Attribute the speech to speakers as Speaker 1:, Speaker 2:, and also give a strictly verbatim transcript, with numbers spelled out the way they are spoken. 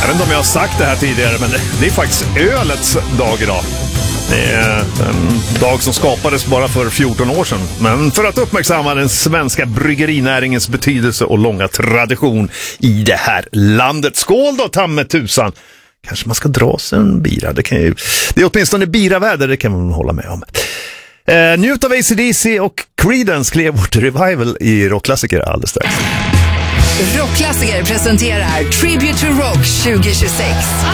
Speaker 1: vet inte om jag har sagt det här tidigare, men det, det är faktiskt ölets dag idag. Det är en dag som skapades bara för fjorton år sedan. Men för att uppmärksamma den svenska bryggerinäringens betydelse och långa tradition i det här landet. Skål då, tamme tusan! Kanske man ska dra sig en bira. Det, kan ju, det är åtminstone biraväder, det kan man hålla med om. Eh, njut av A C D C och Creedence Clearwater Revival i rockklassiker alldeles strax.
Speaker 2: Rockklassiker presenterar Tribute to Rock tjugo tjugosex.